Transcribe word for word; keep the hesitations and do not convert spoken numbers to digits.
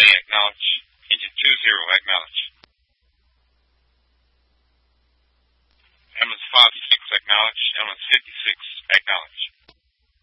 landing, acknowledge. Engine two zero, acknowledge. Ambulance five six, acknowledge. Ambulance fifty-six, acknowledge.